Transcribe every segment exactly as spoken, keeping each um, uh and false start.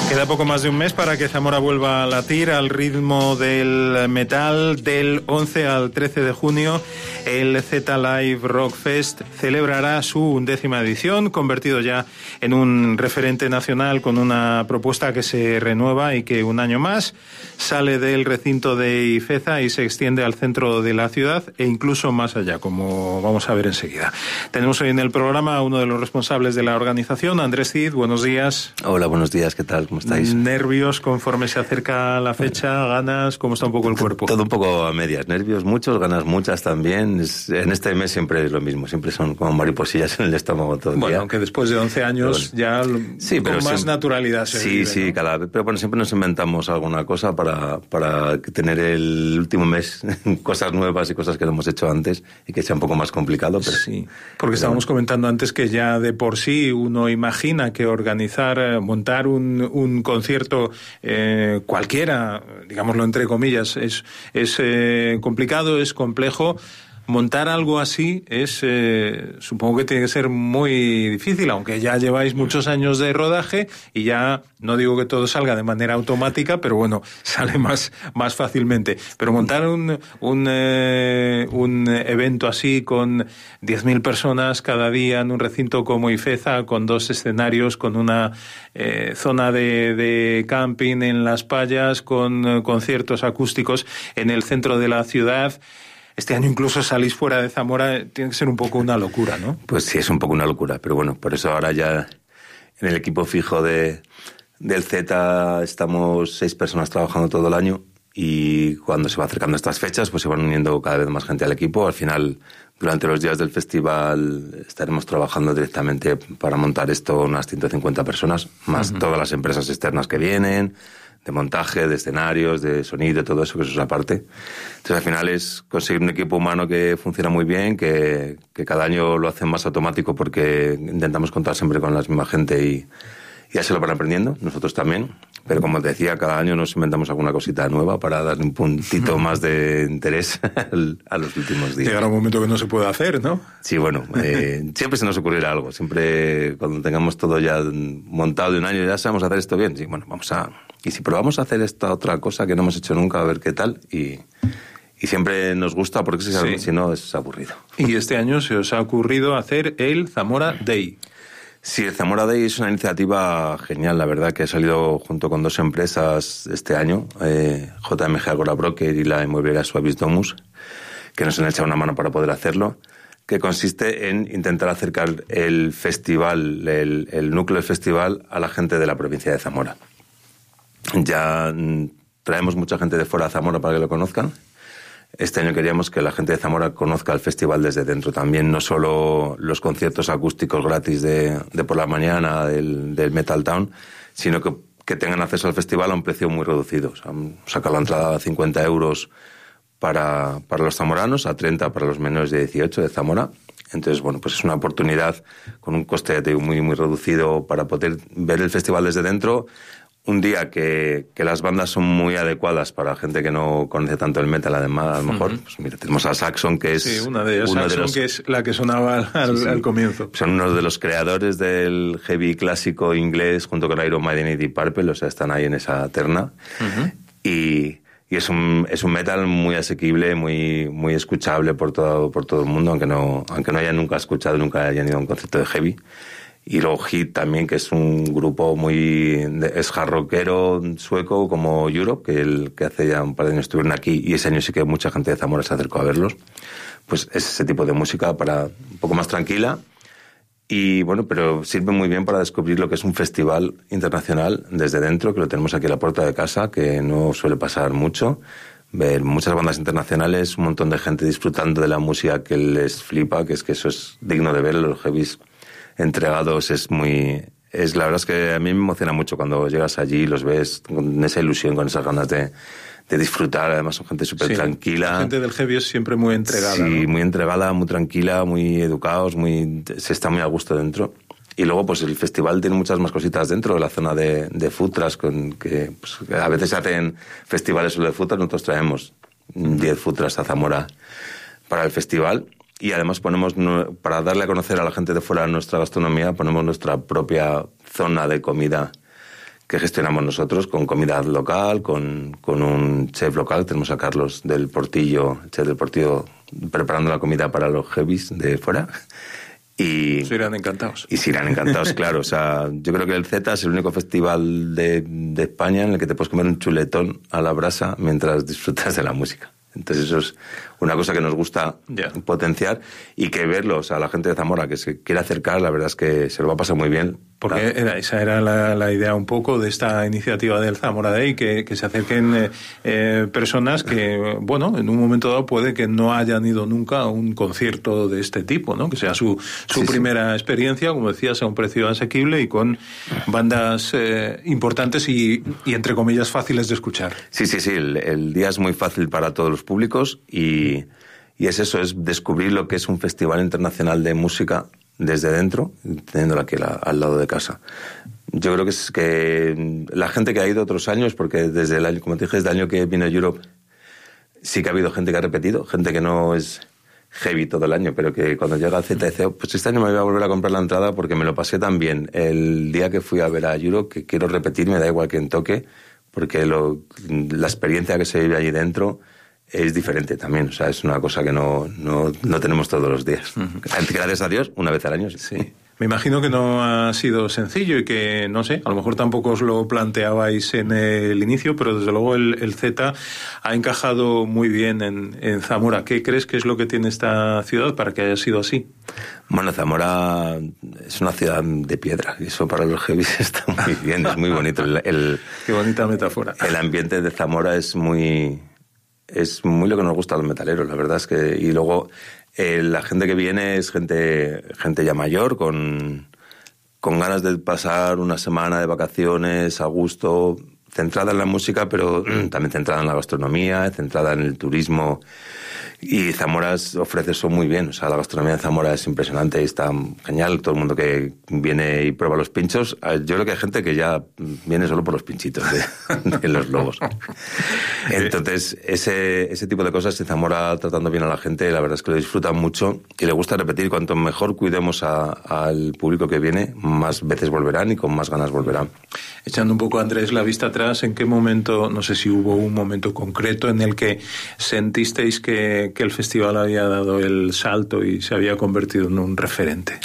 Queda poco más de un mes para que Zamora vuelva a latir al ritmo del metal. Del once al trece de junio, el Z Live Rock Fest celebrará su undécima edición, convertido ya en un referente nacional con una propuesta que se renueva y que un año más sale del recinto de Ifeza y se extiende al centro de la ciudad e incluso más allá, como vamos a ver enseguida. Tenemos hoy en el programa a uno de los responsables de la organización, Andrés Cid. Buenos días. Hola, buenos días. ¿Qué tal? ¿Cómo estáis? ¿Nervios conforme se acerca la fecha? ¿Ganas? ¿Cómo está un poco el cuerpo? Todo un poco a medias. Nervios muchos, ganas muchas también. Es, en este mes siempre es lo mismo. Siempre son como mariposillas en el estómago todo el bueno, día. Aunque después de once años pero, ya sí, con más siempre, naturalidad se Sí, vive, sí, ¿no? cada vez. Pero bueno, siempre nos inventamos alguna cosa para, para tener el último mes cosas nuevas y cosas que no hemos hecho antes y que sea un poco más complicado. Pero, sí, porque pero, estábamos comentando antes que ya de por sí uno imagina que organizar, montar un, un concierto eh, cualquiera, digámoslo entre comillas, es, es eh, complicado, es complejo. Montar algo así es, eh, supongo que tiene que ser muy difícil, aunque ya lleváis muchos años de rodaje y ya, no digo que todo salga de manera automática, pero bueno, sale más, más fácilmente. Pero montar un, un, eh, un evento así con diez mil personas cada día en un recinto como Ifeza, con dos escenarios, con una eh, zona de, de camping en Las Payas, con eh, conciertos acústicos en el centro de la ciudad. Este año incluso salís fuera de Zamora, tiene que ser un poco una locura, ¿no? Pues sí, es un poco una locura, pero bueno, por eso ahora ya en el equipo fijo de, del Z estamos seis personas trabajando todo el año y cuando se va acercando estas fechas pues se van uniendo cada vez más gente al equipo. Al final, durante los días del festival estaremos trabajando directamente para montar esto unas ciento cincuenta personas, más uh-huh. todas las empresas externas que vienen, de montaje, de escenarios, de sonido, todo eso, que eso es aparte. Entonces, al final es conseguir un equipo humano que funciona muy bien, que, que cada año lo hacen más automático porque intentamos contar siempre con la misma gente y, y ya se lo van aprendiendo, nosotros también. Pero como te decía, cada año nos inventamos alguna cosita nueva para darle un puntito más de interés a los últimos días. Llegará un momento que no se puede hacer, ¿no? Sí, bueno, eh, siempre se nos ocurrirá algo. Siempre cuando tengamos todo ya montado de un año, ya sabemos hacer esto bien. Sí, bueno, vamos a... Y si probamos a hacer esta otra cosa que no hemos hecho nunca, a ver qué tal. Y, y siempre nos gusta porque si, sí. si no es aburrido. Y este año se os ha ocurrido hacer el Zamora Day. Sí, el Zamora Day es una iniciativa genial, la verdad, que ha salido junto con dos empresas este año, eh, J M G Agora Broker y la inmobiliaria Suavis Domus, que nos han echado una mano para poder hacerlo, que consiste en intentar acercar el festival, el, el núcleo del festival a la gente de la provincia de Zamora. Ya traemos mucha gente de fuera de Zamora para que lo conozcan. Este año queríamos que la gente de Zamora conozca el festival desde dentro también, no solo los conciertos acústicos gratis de, de por la mañana del, del Metal Town, sino que, que tengan acceso al festival a un precio muy reducido. O sea, sacar la entrada a cincuenta euros para, para los zamoranos, a treinta para los menores de dieciocho de Zamora. Entonces, bueno, pues es una oportunidad con un coste muy, muy reducido para poder ver el festival desde dentro. Un día que, que las bandas son muy adecuadas para gente que no conoce tanto el metal, además, a lo mejor, uh-huh. pues mira, tenemos a Saxon, que es... Sí, una de ellas, uno Saxon, de los, que es la que sonaba al, sí, sí. al comienzo. Son uno de los creadores del heavy clásico inglés, junto con Iron Maiden y Deep Purple, o sea, están ahí en esa terna. Uh-huh. Y, y es un es un metal muy asequible, muy muy escuchable por todo por todo el mundo, aunque no aunque no hayan nunca escuchado, nunca hayan ido a un concierto de heavy. Y luego Hit también, que es un grupo muy... es hard rockero sueco como Europe, que, el, que hace ya un par de años estuvieron aquí y ese año sí que mucha gente de Zamora se acercó a verlos. Pues es ese tipo de música para un poco más tranquila y bueno, pero sirve muy bien para descubrir lo que es un festival internacional desde dentro, que lo tenemos aquí a la puerta de casa, que no suele pasar mucho. Ver muchas bandas internacionales, un montón de gente disfrutando de la música que les flipa, que es que eso es digno de ver, los heavies entregados, es muy... es la verdad es que a mí me emociona mucho cuando llegas allí y los ves con esa ilusión, con esas ganas de, de disfrutar. Además son gente súper sí, tranquila. La gente del heavy es siempre muy entregada. Sí, ¿no? muy entregada, muy tranquila, muy educados, muy se está muy a gusto dentro. Y luego pues el festival tiene muchas más cositas dentro de la zona de, de food trucks, con que pues, a veces se hacen festivales solo de food trucks, nosotros traemos diez food trucks a Zamora para el festival. Y además ponemos, para darle a conocer a la gente de fuera nuestra gastronomía, ponemos nuestra propia zona de comida que gestionamos nosotros, con comida local, con, con un chef local. Tenemos a Carlos del Portillo, el chef del Portillo, preparando la comida para los heavies de fuera. Y se irán encantados. Y se irán encantados, claro. O sea, yo creo que el Z es el único festival de, de España en el que te puedes comer un chuletón a la brasa mientras disfrutas de la música. Entonces eso es una cosa que nos gusta yeah. potenciar y que verlo, o sea, la gente de Zamora que se quiere acercar, la verdad es que se lo va a pasar muy bien. Porque era, esa era la, la idea un poco de esta iniciativa del Zamora Day, que, que se acerquen eh, eh, personas que, bueno, en un momento dado puede que no hayan ido nunca a un concierto de este tipo, ¿no? Que sea su, su sí, primera sí. experiencia, como decías, a un precio asequible y con bandas eh, importantes y, y, entre comillas, fáciles de escuchar. Sí, sí, sí, el, el día es muy fácil para todos los públicos y, y es eso, es descubrir lo que es un festival internacional de música desde dentro, teniéndola aquí la, al lado de casa. Yo creo que es que la gente que ha ido otros años, porque desde el año, como te dije, desde el año que vino Europe, sí que ha habido gente que ha repetido, gente que no es heavy todo el año, pero que cuando llega a Z dice, oh, pues este año me voy a volver a comprar la entrada porque me lo pasé tan bien el día que fui a ver a Europe que quiero repetir, me da igual quién toque, porque lo, la experiencia que se vive allí dentro es diferente también, o sea, es una cosa que no, no, no tenemos todos los días. Uh-huh. Gracias a Dios, una vez al año. Sí. sí. Me imagino que no ha sido sencillo y que, no sé, a lo mejor tampoco os lo planteabais en el inicio, pero desde luego el, el Z ha encajado muy bien en, en Zamora. ¿Qué crees que es lo que tiene esta ciudad para que haya sido así? Bueno, Zamora es una ciudad de piedra y eso para los heavies está muy bien, es muy bonito. El, el, Qué bonita metáfora. El ambiente de Zamora es muy... Es muy lo que nos gusta a los metaleros, la verdad es que... Y luego eh, la gente que viene es gente gente ya mayor, con, con ganas de pasar una semana de vacaciones a gusto, centrada en la música, pero también centrada en la gastronomía, centrada en el turismo. Y Zamora ofrece eso muy bien, o sea, la gastronomía de Zamora es impresionante y está genial. Todo el mundo que viene y prueba los pinchos, yo creo que hay gente que ya viene solo por los pinchitos de, de los lobos. Entonces, ese, ese tipo de cosas, en Zamora tratando bien a la gente, la verdad es que lo disfrutan mucho y le gusta repetir. Cuanto mejor cuidemos a, al público que viene, más veces volverán y con más ganas volverán. Echando un poco, Andrés, la vista atrás, ¿en qué momento, no sé si hubo un momento concreto en el que sentisteis que que el festival había dado el salto y se había convertido en un referente?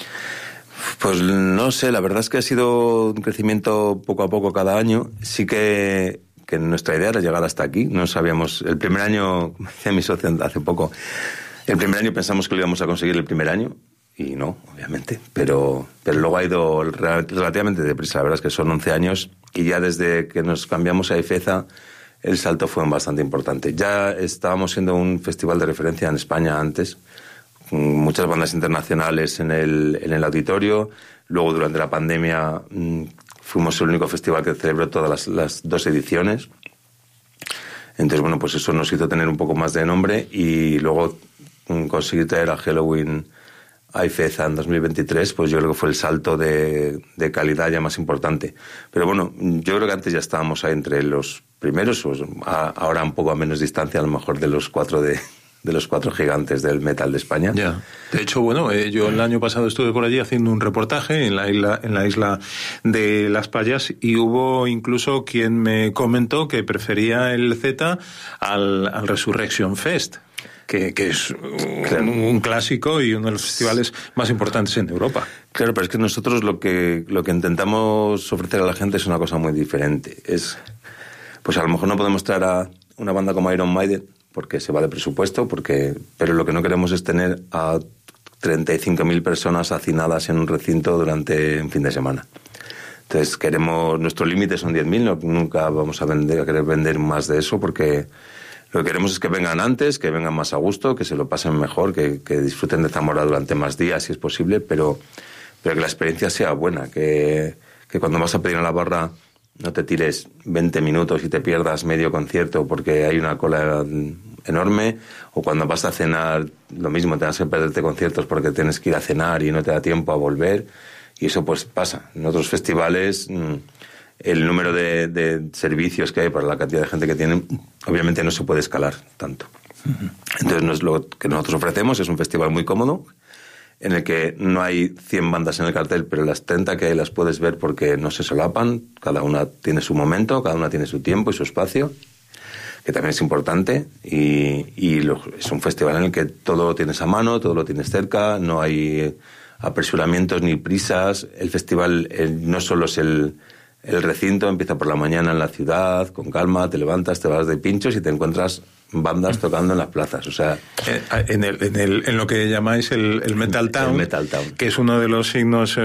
Pues no sé, la verdad es que ha sido un crecimiento poco a poco cada año. Sí que, que nuestra idea era llegar hasta aquí. No sabíamos, el primer año, como decía mi socio hace poco, el primer año pensamos que lo íbamos a conseguir el primer año y no, obviamente, pero, pero luego ha ido relativamente deprisa. La verdad es que son once años y ya desde que nos cambiamos a Ifeza el salto fue bastante importante. Ya estábamos siendo un festival de referencia en España antes, con muchas bandas internacionales en el, en el auditorio. Luego, durante la pandemia, fuimos el único festival que celebró todas las, las dos ediciones. Entonces, bueno, pues eso nos hizo tener un poco más de nombre y luego conseguir traer a Helloween a Ifeza en dos mil veintitrés, pues yo creo que fue el salto de, de calidad ya más importante. Pero bueno, yo creo que antes ya estábamos ahí entre los primeros, pues a, ahora un poco a menos distancia a lo mejor de los cuatro de, de los cuatro gigantes del metal de España. Ya. De hecho, bueno, eh, yo el año pasado estuve por allí haciendo un reportaje en la isla, en la isla de Las Payas y hubo incluso quien me comentó que prefería el Z al, al Resurrection Fest. Que, que es un, claro. un clásico y uno de los festivales más importantes en Europa. Claro, pero es que nosotros lo que lo que intentamos ofrecer a la gente es una cosa muy diferente. Es, pues a lo mejor no podemos traer a una banda como Iron Maiden porque se va de presupuesto, porque pero lo que no queremos es tener a treinta y cinco mil personas hacinadas en un recinto durante un fin de semana. Entonces queremos, nuestro límite son diez mil, no, nunca vamos a vender a querer vender más de eso porque lo que queremos es que vengan antes, que vengan más a gusto, que se lo pasen mejor, que, que disfruten de Zamora durante más días, si es posible, pero, pero que la experiencia sea buena, que, que cuando vas a pedir a la barra no te tires veinte minutos y te pierdas medio concierto porque hay una cola enorme, o cuando vas a cenar lo mismo, te vas a perderte conciertos porque tienes que ir a cenar y no te da tiempo a volver, y eso pues pasa. En otros festivales el número de, de servicios que hay para la cantidad de gente que tienen, obviamente no se puede escalar tanto. Uh-huh. Entonces, no es lo que nosotros ofrecemos, es un festival muy cómodo, en el que no hay cien bandas en el cartel, pero las treinta que hay las puedes ver porque no se solapan, cada una tiene su momento, cada una tiene su tiempo y su espacio, que también es importante, y, y lo, es un festival en el que todo lo tienes a mano, todo lo tienes cerca, no hay apresuramientos ni prisas. El festival el, no solo es el, el recinto, empieza por la mañana en la ciudad, con calma, te levantas, te vas de pinchos y te encuentras bandas tocando en las plazas, o sea... En, el, en, el, en lo que llamáis el, el Metal Town, el Metal Town, que es uno de los signos,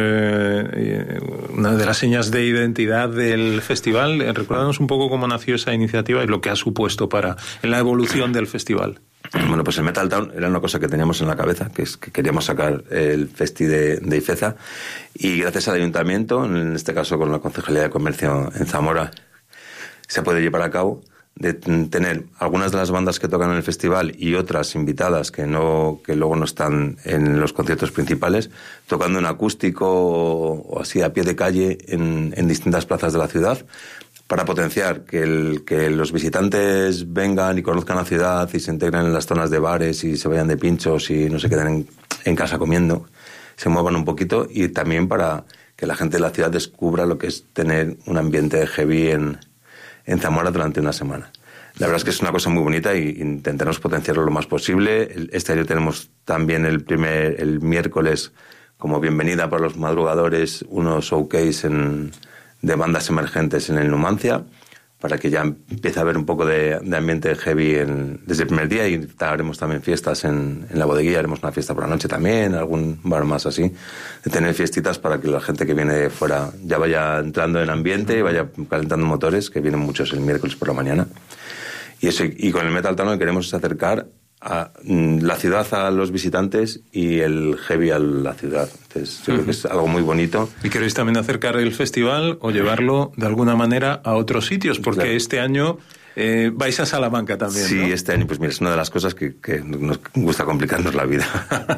eh, una de las señas de identidad del festival. Recuérdanos un poco cómo nació esa iniciativa y lo que ha supuesto para en la evolución del festival. Bueno, pues el Metal Town era una cosa que teníamos en la cabeza, que es que queríamos sacar el festi de, de Ifeza, y gracias al ayuntamiento, en este caso con la Concejalía de Comercio en Zamora, se puede llevar a cabo de tener algunas de las bandas que tocan en el festival y otras invitadas que no que luego no están en los conciertos principales, tocando en acústico o, o así a pie de calle en, en distintas plazas de la ciudad, para potenciar que, el, que los visitantes vengan y conozcan la ciudad y se integren en las zonas de bares y se vayan de pinchos y no se queden en, en casa comiendo, se muevan un poquito, y también para que la gente de la ciudad descubra lo que es tener un ambiente heavy en en Zamora durante una semana. La verdad es que es una cosa muy bonita y intentaremos potenciarlo lo más posible. Este año tenemos también el primer el miércoles, como bienvenida para los madrugadores, unos showcase en, de bandas emergentes en el Numancia, para que ya empiece a haber un poco de, de ambiente heavy en, desde el primer día, y haremos también fiestas en, en la bodeguilla, haremos una fiesta por la noche también, algún bar más así, de tener fiestitas para que la gente que viene de fuera ya vaya entrando en ambiente y vaya calentando motores, que vienen muchos el miércoles por la mañana. Y eso, y con el Metal Town lo que queremos es acercar a la ciudad a los visitantes y el heavy a la ciudad. Entonces, yo uh-huh. creo que es algo muy bonito. ¿Y queréis también acercar el festival o llevarlo de alguna manera a otros sitios? Porque claro, este año eh, vais a Salamanca también, sí, ¿no? Sí, este año, pues mira, es una de las cosas que, que nos gusta complicarnos la vida.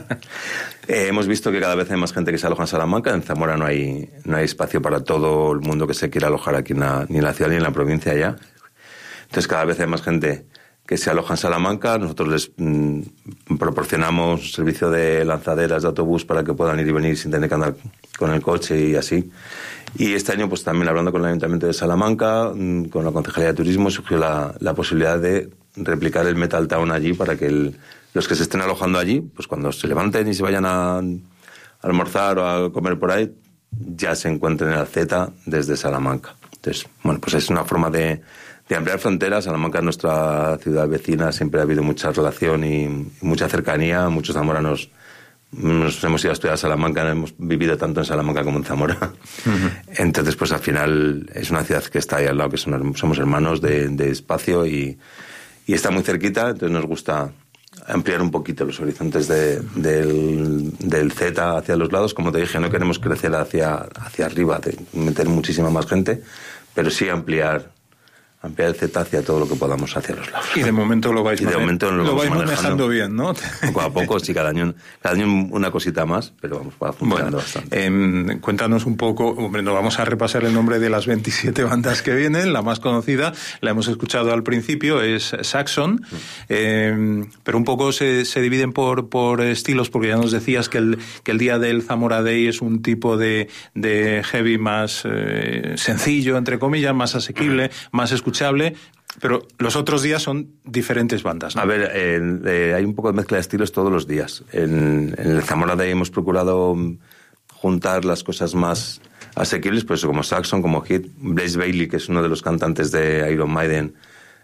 eh, hemos visto que cada vez hay más gente que se aloja en Salamanca. En Zamora no hay, no hay espacio para todo el mundo que se quiera alojar aquí en la, ni en la ciudad ni en la provincia ya. Entonces cada vez hay más gente que se aloja en Salamanca. Nosotros les mmm, proporcionamos servicio de lanzaderas de autobús para que puedan ir y venir sin tener que andar con el coche y así. Y este año, pues también hablando con el Ayuntamiento de Salamanca, mmm, con la Concejalía de Turismo, surgió la, la posibilidad de replicar el Metal Town allí para que el, los que se estén alojando allí, pues cuando se levanten y se vayan a, a almorzar o a comer por ahí, ya se encuentren en la Z desde Salamanca. Entonces, bueno, pues es una forma de... de ampliar fronteras. Salamanca es nuestra ciudad vecina, siempre ha habido mucha relación y, y mucha cercanía. Muchos zamoranos nos hemos ido a estudiar a Salamanca, hemos vivido tanto en Salamanca como en Zamora. Uh-huh. Entonces, pues al final es una ciudad que está ahí al lado, que son, somos hermanos de, de espacio y, y está muy cerquita, entonces nos gusta ampliar un poquito los horizontes de, del, del Z hacia los lados. Como te dije, no queremos crecer hacia, hacia arriba, de meter muchísima más gente, pero sí ampliar ampliar el Z hacia todo lo que podamos hacia los lados. Y de momento lo vais, y de momento lo lo vais manejando manejando bien, ¿no? Poco a poco, sí, cada año, cada año una cosita más, pero vamos, va funcionando bueno, bastante. Eh, cuéntanos un poco, hombre, no vamos a repasar el nombre de las veintisiete bandas que vienen. La más conocida, la hemos escuchado al principio, es Saxon, eh, pero un poco se, se dividen por, por estilos, porque ya nos decías que el, que el día del Zamora Day es un tipo de, de heavy más eh, sencillo, entre comillas, más asequible, más escuchable. Pero los otros días son diferentes bandas, ¿no? A ver, eh, eh, hay un poco de mezcla de estilos todos los días. En, en el Zamora Day hemos procurado juntar las cosas más asequibles, pues como Saxon, como Hit. Blaze Bayley, que es uno de los cantantes de Iron Maiden,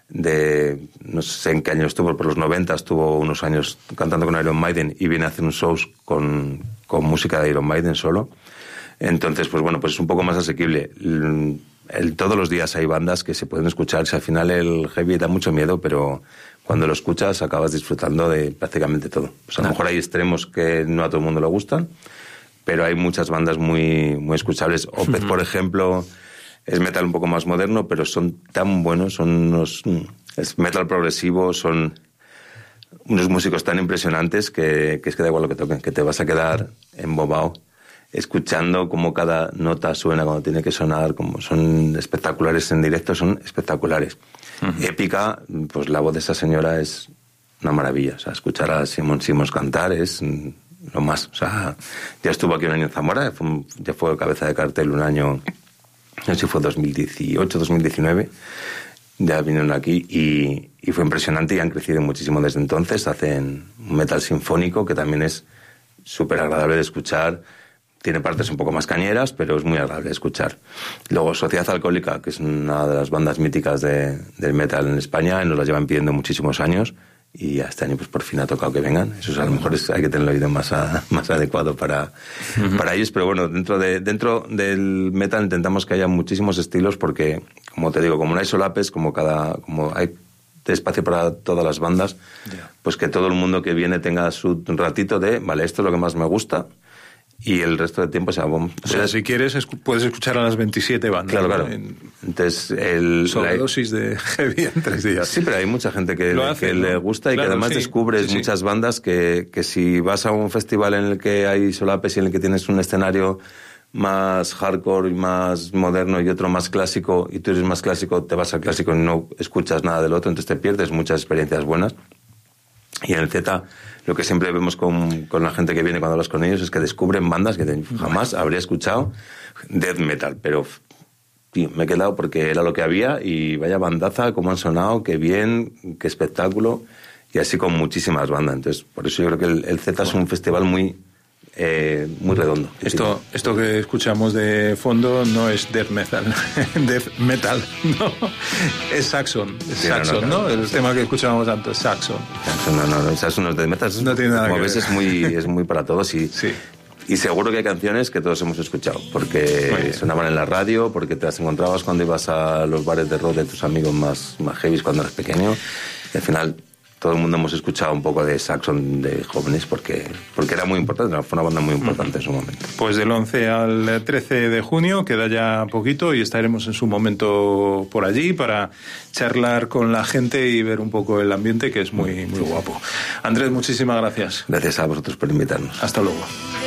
de no sé en qué año estuvo, por los noventa estuvo unos años cantando con Iron Maiden y viene a hacer un shows con, con música de Iron Maiden solo. Entonces, pues bueno, pues es un poco más asequible. El, todos los días hay bandas que se pueden escuchar. Si al final el heavy da mucho miedo, pero cuando lo escuchas acabas disfrutando de prácticamente todo. Pues a lo mejor hay extremos que no a todo el mundo le gustan, pero hay muchas bandas muy, muy escuchables. Opeth, por ejemplo, es metal un poco más moderno, pero son tan buenos, son unos, es metal progresivo, son unos músicos tan impresionantes que, que es que da igual lo que toquen, que te vas a quedar embobado escuchando cómo cada nota suena cuando tiene que sonar, como son espectaculares en directo, son espectaculares. Uh-huh. Épica, pues la voz de esa señora es una maravilla. O sea, escuchar a Simon Simmons cantar es lo más. O sea, ya estuvo aquí un año en Zamora, fue un, ya fue cabeza de cartel un año, no sé si fue dos mil dieciocho, dos mil diecinueve, ya vinieron aquí y, y fue impresionante y han crecido muchísimo desde entonces. Hacen un metal sinfónico que también es súper agradable de escuchar. Tiene partes un poco más cañeras, pero es muy agradable de escuchar. Luego Sociedad Alcohólica, que es una de las bandas míticas de, del metal en España, y nos la llevan pidiendo muchísimos años, y este año pues por fin ha tocado que vengan. Eso es, a lo mejor es, hay que tener el oído más, a, más adecuado para, uh-huh. para ellos, pero bueno, dentro, de, dentro del metal intentamos que haya muchísimos estilos, porque, como te digo, como no hay solapes, como, cada, como hay espacio para todas las bandas, yeah. pues que todo el mundo que viene tenga su ratito de, vale, esto es lo que más me gusta, y el resto del tiempo, o sea, vamos, o sea, si quieres escu- puedes escuchar a las veintisiete bandas. Claro, claro. ¿no? En... Entonces, el sobredosis la... de heavy en tres días. Sí, pero hay mucha gente que, le, hace, que ¿no? le gusta y claro, que además sí. descubres sí, muchas sí. bandas que, que si vas a un festival en el que hay solapes y en el que tienes un escenario más hardcore y más moderno y otro más clásico, y tú eres más clásico, te vas al clásico y no escuchas nada del otro, entonces te pierdes muchas experiencias buenas. Y en el Z, lo que siempre vemos con, con la gente que viene cuando hablas con ellos es que descubren bandas que te, jamás habría escuchado, death metal, pero tío, me he quedado porque era lo que había y vaya bandaza, cómo han sonado, qué bien, qué espectáculo, y así con muchísimas bandas. Entonces, por eso yo creo que el, el Z es un festival muy... Eh, muy redondo. Esto, esto que escuchamos de fondo no es death metal, death metal, no, es Saxon, es sí, Saxon, no, no, ¿no? El sí. tema que escuchábamos tanto es Saxon. No, no, no, Saxon no es death metal, no tiene nada como que ves ver. es muy, es muy para todos y, sí. y seguro que hay canciones que todos hemos escuchado, porque sonaban en la radio, porque te las encontrabas cuando ibas a los bares de rock de tus amigos más, más heavies cuando eras pequeño, y al final todo el mundo hemos escuchado un poco de Saxon de jóvenes porque, porque era muy importante, fue una banda muy importante en su momento. Pues del once al trece de junio queda ya poquito y estaremos en su momento por allí para charlar con la gente y ver un poco el ambiente, que es muy, muy guapo. Andrés, muchísimas gracias. Gracias a vosotros por invitarnos. Hasta luego.